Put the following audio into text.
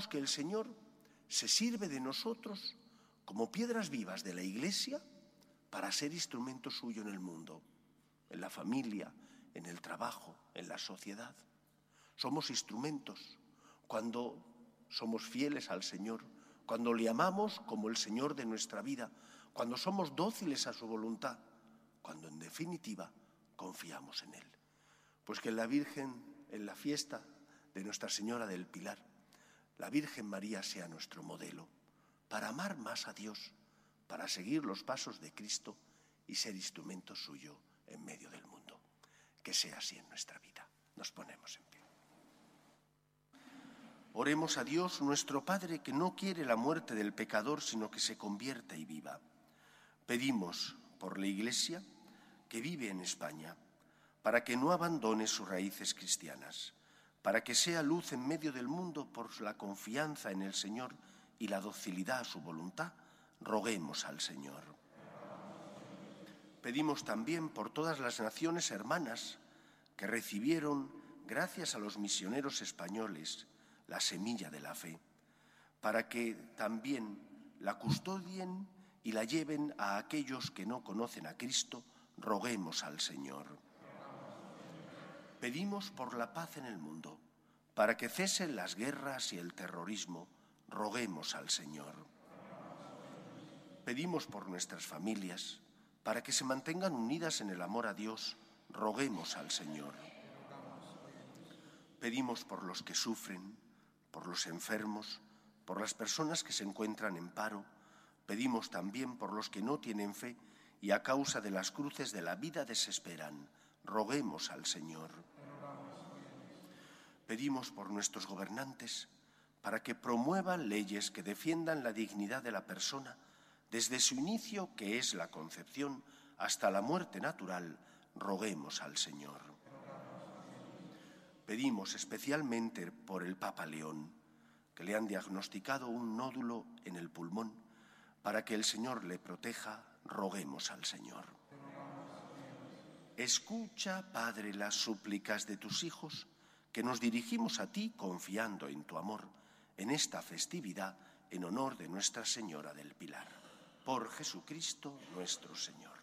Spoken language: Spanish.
que el Señor se sirve de nosotros como piedras vivas de la Iglesia para ser instrumento suyo en el mundo, en la familia, en el trabajo, en la sociedad. Somos instrumentos cuando somos fieles al Señor, cuando le amamos como el Señor de nuestra vida, cuando somos dóciles a su voluntad, cuando en definitiva confiamos en Él. Pues que la Virgen, en la fiesta de Nuestra Señora del Pilar, la Virgen María sea nuestro modelo para amar más a Dios, para seguir los pasos de Cristo y ser instrumento suyo en medio del mundo. Que sea así en nuestra vida. Nos ponemos en pie. Oremos a Dios, nuestro Padre, que no quiere la muerte del pecador, sino que se convierta y viva. Pedimos por la Iglesia que vive en España, para que no abandone sus raíces cristianas, para que sea luz en medio del mundo por la confianza en el Señor y la docilidad a su voluntad. Roguemos al Señor. Pedimos también por todas las naciones hermanas que recibieron, gracias a los misioneros españoles, la semilla de la fe, para que también la custodien y la lleven a aquellos que no conocen a Cristo. Roguemos al Señor. Pedimos por la paz en el mundo, para que cesen las guerras y el terrorismo. Roguemos al Señor. Pedimos por nuestras familias, para que se mantengan unidas en el amor a Dios. Roguemos al Señor. Pedimos por los que sufren, por los enfermos, por las personas que se encuentran en paro. Pedimos también por los que no tienen fe y a causa de las cruces de la vida desesperan. Roguemos al Señor. Pedimos por nuestros gobernantes para que promuevan leyes que defiendan la dignidad de la persona desde su inicio, que es la concepción, hasta la muerte natural. Roguemos al Señor. Pedimos especialmente por el Papa León, que le han diagnosticado un nódulo en el pulmón, para que el Señor le proteja. Roguemos al Señor. Escucha, Padre, las súplicas de tus hijos, que nos dirigimos a ti confiando en tu amor, en esta festividad en honor de Nuestra Señora del Pilar. Por Jesucristo nuestro Señor.